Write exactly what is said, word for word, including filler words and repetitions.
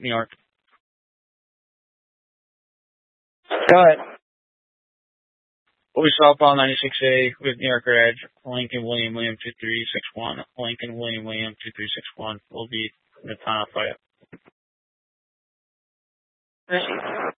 New York. Go ahead. We saw Paul ninety-six A with New York Red, Lincoln William William two three six one, Lincoln William William two three six one will be the time fight.